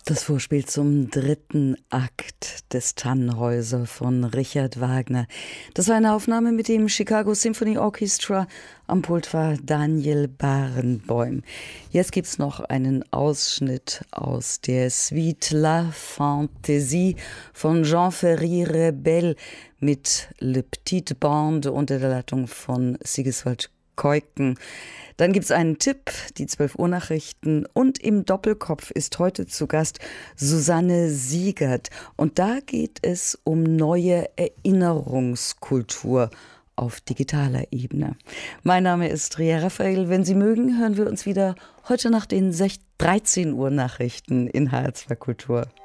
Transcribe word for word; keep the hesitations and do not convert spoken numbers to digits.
Das Vorspiel zum dritten Akt des Tannhäuser von Richard Wagner. Das war eine Aufnahme mit dem Chicago Symphony Orchestra. Am Pult war Daniel Barenboim. Jetzt gibt's noch einen Ausschnitt aus der Suite La Fantaisie von Jean-Ferry Rebel mit Le Petite Bande unter der Leitung von Sigiswald Keuken. Dann gibt es einen Tipp, die zwölf Uhr Nachrichten, und im Doppelkopf ist heute zu Gast Susanne Siegert. Und da geht es um neue Erinnerungskultur auf digitaler Ebene. Mein Name ist Ria Raphael. Wenn Sie mögen, hören wir uns wieder heute nach den dreizehn Uhr Nachrichten in H R zwei Kultur.